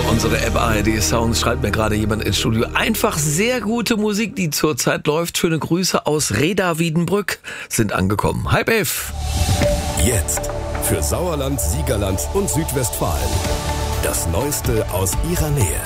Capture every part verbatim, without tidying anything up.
Unsere App A R D Sounds, schreibt mir gerade jemand ins Studio. Einfach sehr gute Musik, die zurzeit läuft. Schöne Grüße aus Reda-Wiedenbrück sind angekommen. Halb elf. Jetzt für Sauerland, Siegerland und Südwestfalen. Das Neueste aus ihrer Nähe.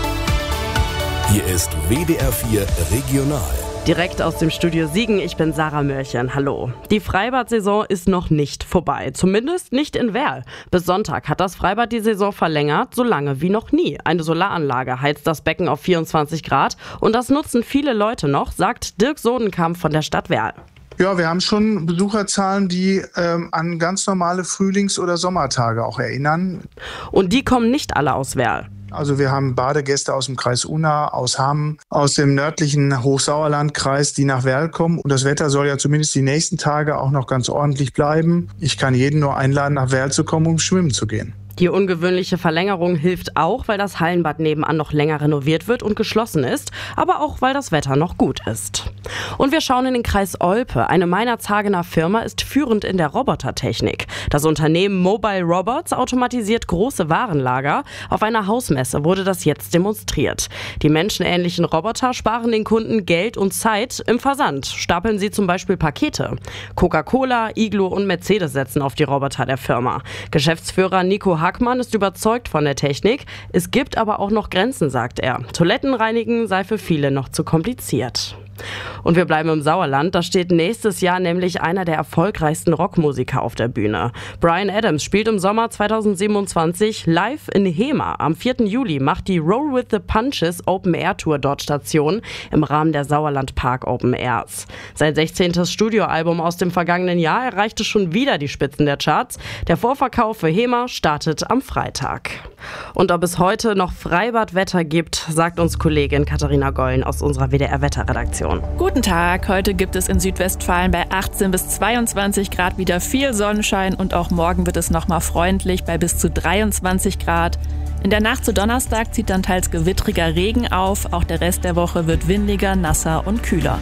Hier ist W D R vier Regional. Direkt aus dem Studio Siegen, ich bin Sarah Mörchen, hallo. Die Freibad-Saison ist noch nicht vorbei, zumindest nicht in Werl. Bis Sonntag hat das Freibad die Saison verlängert, so lange wie noch nie. Eine Solaranlage heizt das Becken auf vierundzwanzig Grad und das nutzen viele Leute noch, sagt Dirk Sodenkamp von der Stadt Werl. Ja, wir haben schon Besucherzahlen, die ähm, an ganz normale Frühlings- oder Sommertage auch erinnern. Und die kommen nicht alle aus Werl. Also wir haben Badegäste aus dem Kreis Unna, aus Hamm, aus dem nördlichen Hochsauerlandkreis, die nach Werl kommen. Und das Wetter soll ja zumindest die nächsten Tage auch noch ganz ordentlich bleiben. Ich kann jeden nur einladen, nach Werl zu kommen, um schwimmen zu gehen. Die ungewöhnliche Verlängerung hilft auch, weil das Hallenbad nebenan noch länger renoviert wird und geschlossen ist, aber auch, weil das Wetter noch gut ist. Und wir schauen in den Kreis Olpe. Eine Meinerzhagener Firma ist führend in der Robotertechnik. Das Unternehmen Mobile Robots automatisiert große Warenlager. Auf einer Hausmesse wurde das jetzt demonstriert. Die menschenähnlichen Roboter sparen den Kunden Geld und Zeit. Im Versand stapeln sie zum Beispiel Pakete. Coca-Cola, Iglo und Mercedes setzen auf die Roboter der Firma. Geschäftsführer Nico Hackmann ist überzeugt von der Technik. Es gibt aber auch noch Grenzen, sagt er. Toiletten reinigen sei für viele noch zu kompliziert. Und wir bleiben im Sauerland. Da steht nächstes Jahr nämlich einer der erfolgreichsten Rockmusiker auf der Bühne. Bryan Adams spielt im Sommer zweitausendsiebenundzwanzig live in Hema. Am vierten Juli macht die Roll with the Punches Open Air Tour dort Station im Rahmen der Sauerland Park Open Airs. Sein sechzehntes Studioalbum aus dem vergangenen Jahr erreichte schon wieder die Spitzen der Charts. Der Vorverkauf für Hema startet am Freitag. Und ob es heute noch Freibadwetter gibt, sagt uns Kollegin Katharina Gollen aus unserer W D R-Wetterredaktion. Guten Tag, heute gibt es in Südwestfalen bei achtzehn bis zweiundzwanzig Grad wieder viel Sonnenschein und auch morgen wird es nochmal freundlich bei bis zu dreiundzwanzig Grad. In der Nacht zu Donnerstag zieht dann teils gewittriger Regen auf, auch der Rest der Woche wird windiger, nasser und kühler.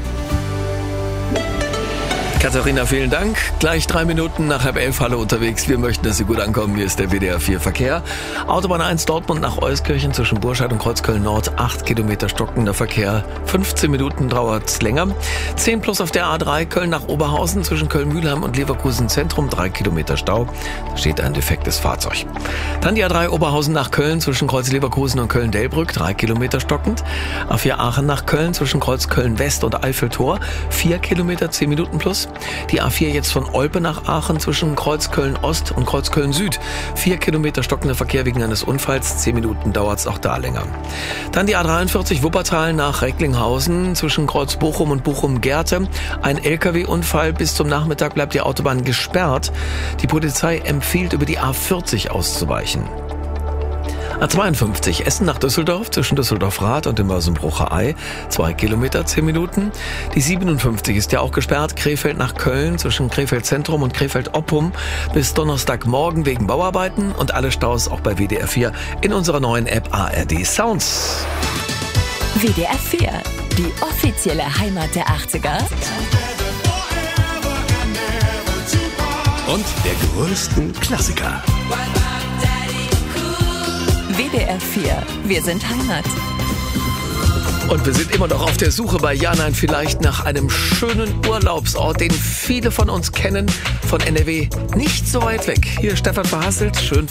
Katharina, vielen Dank. Gleich drei Minuten nach halb elf Halle unterwegs. Wir möchten, dass Sie gut ankommen. Hier ist der W D R vier Verkehr. Autobahn eins Dortmund nach Euskirchen zwischen Burscheid und Kreuzköln Nord. acht Kilometer stockender Verkehr. fünfzehn Minuten dauert's länger. zehn plus auf der A drei Köln nach Oberhausen zwischen Köln-Mühlheim und Leverkusen Zentrum. drei Kilometer Stau. Da steht ein defektes Fahrzeug. Dann die A drei Oberhausen nach Köln zwischen Kreuz Leverkusen und Köln-Delbrück. drei Kilometer stockend. A vier Aachen nach Köln zwischen Kreuz Köln-West und Eiffeltor. vier Kilometer, zehn Minuten plus. Die A vier jetzt von Olpe nach Aachen zwischen Kreuz Köln-Ost und Kreuz Köln-Süd. Vier Kilometer stockender Verkehr wegen eines Unfalls. Zehn Minuten dauert es auch da länger. Dann die A dreiundvierzig Wuppertal nach Recklinghausen zwischen Kreuz Bochum und Bochum-Gerte. Ein L K W-Unfall. Bis zum Nachmittag bleibt die Autobahn gesperrt. Die Polizei empfiehlt, über die A vierzig auszuweichen. A zweiundfünfzig Essen nach Düsseldorf zwischen Düsseldorf-Rath und dem Mörsenbrucher Ei. Zwei Kilometer, zehn Minuten. Die siebenundfünfzig ist ja auch gesperrt. Krefeld nach Köln zwischen Krefeld Zentrum und Krefeld Oppum bis Donnerstagmorgen wegen Bauarbeiten. Und alle Staus auch bei W D R vier in unserer neuen App A R D Sounds. W D R vier, die offizielle Heimat der achtziger. Und der größten Klassiker. W D R vier, wir sind Heimat. Und wir sind immer noch auf der Suche bei Ja, Nein, vielleicht nach einem schönen Urlaubsort, den viele von uns kennen, von N R W nicht so weit weg. Hier Stefan Verhasselt, schön